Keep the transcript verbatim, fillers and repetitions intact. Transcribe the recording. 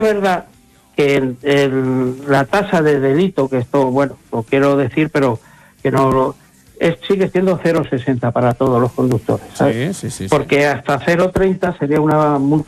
verdad que el, el, la tasa de delito, que esto, bueno, lo quiero decir, pero que no lo... Es, sigue siendo cero coma sesenta para todos los conductores, ¿sabes? Sí, sí, sí, Porque sí. hasta cero coma treinta sería una multa